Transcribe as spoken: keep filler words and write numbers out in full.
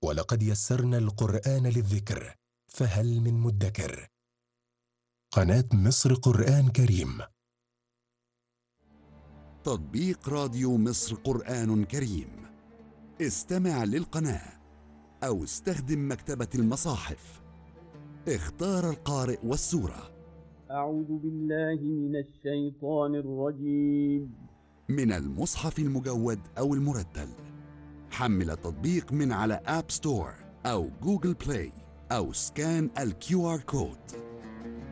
ولقد يسرنا القرآن للذكر فهل من مدكر. قناة مصر قرآن كريم. تطبيق راديو مصر قرآن كريم. استمع للقناة أو استخدم مكتبة المصاحف. اختار القارئ والسورة. أعوذ بالله من الشيطان الرجيم. من المصحف المجود أو المرتل. حمل التطبيق من على آب ستور أو جوجل بلاي أو سكان الكيو آر كود.